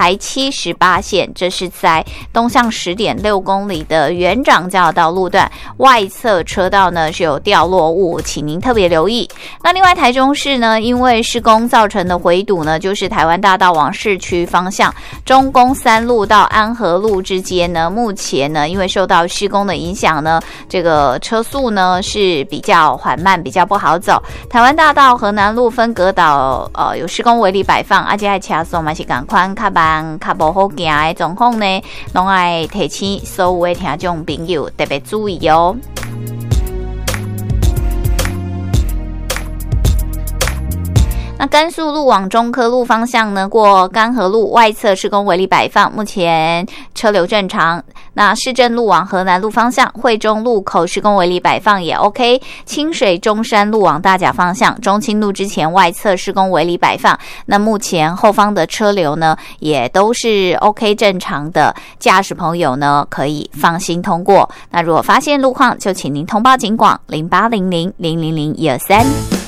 台78线，这是在东向10.6公里的园长交流道路段外侧车道呢是有掉落物，请您特别留意。那另外台中市呢，因为施工造成的回堵呢，就是台湾大道往市区方向中宫3路到安和路之间呢，目前呢因为受到施工的影响呢，这个车速呢是比较缓慢，比较不好走。台湾大道河南路分隔岛有施工违例摆放，而且还车速嘛是赶快较慢较不好行的状况呢，拢爱提醒所有的听众朋友特别注意哦。那甘肃路往中科路方向呢，过甘河路外侧施工违例摆放，目前车流正常。那市政路往河南路方向，惠中路口施工违例摆放也 OK。清水中山路往大甲方向，中清路之前外侧施工违例摆放，那目前后方的车流呢也都是 OK 正常的，驾驶朋友呢可以放心通过。那如果发现路况，就请您通报警广0800000123。